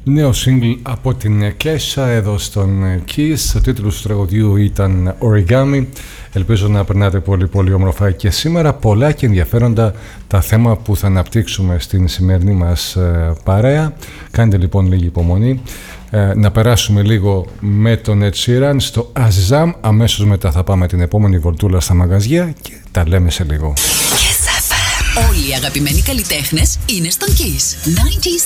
Νέο single από την Kesha εδώ στον Kiss. Ο τίτλος του τραγουδιού ήταν Origami. Ελπίζω να περνάτε πολύ πολύ όμορφα και σήμερα. Πολλά και ενδιαφέροντα τα θέματα που θα αναπτύξουμε στην σημερινή μας παρέα. Κάντε λοιπόν λίγη υπομονή. Να περάσουμε λίγο με τον Ed Sheeran στο Azam. Αμέσως μετά θα πάμε την επόμενη βολτούλα στα μαγαζιά και τα λέμε σε λίγο. Όλοι οι αγαπημένοι καλλιτέχνες είναι στον Kiss 90s